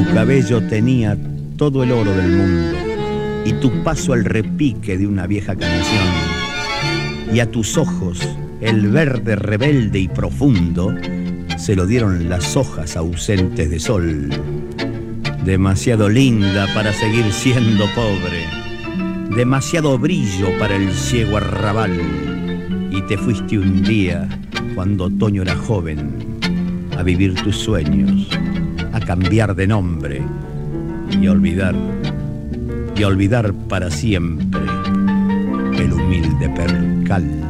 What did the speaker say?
cabello tenía todo el oro del mundo y tu paso el repique de una vieja canción, y a tus ojos el verde rebelde y profundo se lo dieron las hojas ausentes de sol. Demasiado linda para seguir siendo pobre, demasiado brillo para el ciego arrabal, y te fuiste un día cuando otoño era joven a vivir tus sueños, a cambiar de nombre y a olvidar para siempre el humilde percal.